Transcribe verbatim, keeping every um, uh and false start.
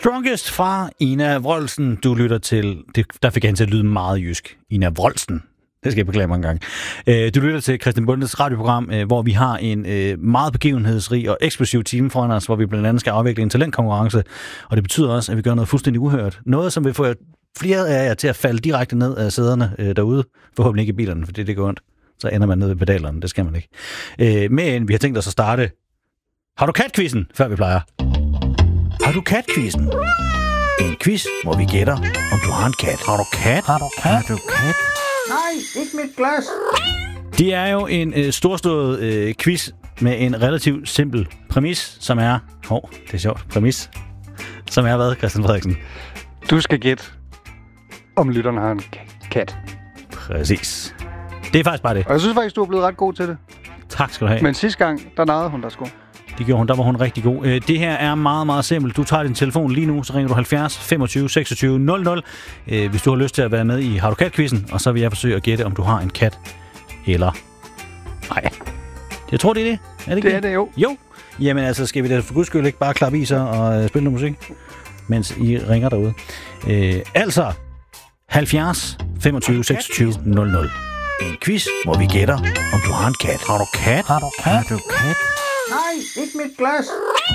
Strongest fra Ina Wroldsen. Du lytter til, det, der fik han til at lyde meget jysk. Ina Wroldsen. Det skal jeg beklage mange gange. Du lytter til Christian Bondes radioprogram, hvor vi har en meget begivenhedsrig og eksplosiv time foran os, hvor vi blandt andet skal afvikle en talentkonkurrence. Og det betyder også, at vi gør noget fuldstændig uhørt. Noget, som vil få flere af jer til at falde direkte ned af sæderne derude. Forhåbentlig ikke i bilerne, for det, det går ondt. Så ender man ned ved pedalerne. Det skal man ikke. Men vi har tænkt os at starte. Har du kat-quizzen, før vi plejer? Har du kat-quizzen? En quiz, hvor vi gætter, om du har en kat. Har du kat? Har du kat? Har du kat? Nej, ikke mit glas. Det er jo en øh, storslået øh, quiz med en relativt simpel præmis, som er... Hov, oh, det er sjovt. Præmis. Som er hvad, Christian Frederiksen? Du skal gætte, om lytteren har en kat. Præcis. Det er faktisk bare det. Og jeg synes faktisk, du er blevet ret god til det. Tak skal du have. Men sidste gang, der narrede hun der sgu. Det gjorde hun, der var hun rigtig god. Det her er meget, meget simpelt. Du tager din telefon lige nu, så ringer du halvfjerds femogtyve seksogtyve nul nul, hvis du har lyst til at være med i Har du kat-quizzen, og så vil jeg forsøge at gætte, om du har en kat eller ej. Jeg tror, det er det. Er det ikke det? Er det jo. Jo. Jamen altså, skal vi da for guds skyld ikke bare klappe i sig og øh, spille noget musik, mens I ringer derude. Øh, altså, halvfjerds femogtyve seksogtyve nul nul. En quiz, hvor vi gætter, om du har en kat. Har du kat? Har du kat? Har du kat? Nej, ikke mit glas.